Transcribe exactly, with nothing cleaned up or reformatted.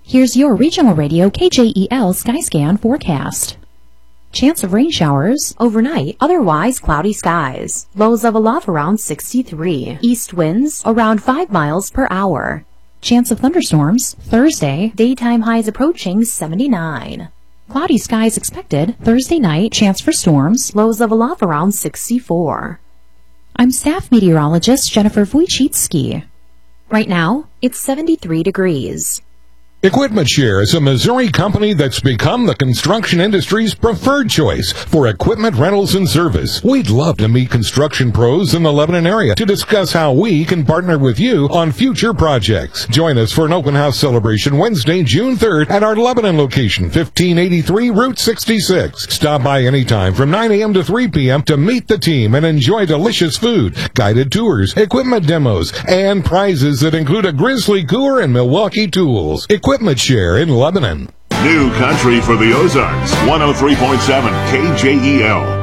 Here's your regional radio K J E L Skyscan forecast. Chance of rain showers overnight, otherwise cloudy skies. Lows of aloft around sixty-three. East winds around five miles per hour. Chance of thunderstorms Thursday, daytime highs approaching seventy-nine. Cloudy skies expected Thursday night, chance for storms, lows of aloft around sixty-four. I'm staff meteorologist Jennifer Wojcicki. Right now, it's seventy-three degrees. Equipment Share is a Missouri company that's become the construction industry's preferred choice for equipment rentals and service. We'd love to meet construction pros in the Lebanon area to discuss how we can partner with you on future projects. Join us for an open house celebration Wednesday, June third at our Lebanon location, fifteen eighty-three Route sixty-six. Stop by anytime from nine a.m. to three p.m. to meet the team and enjoy delicious food, guided tours, equipment demos, and prizes that include a Grizzly cooler and Milwaukee tools. Equipment Share in Lebanon. New country for the Ozarks, one oh three point seven K J E L.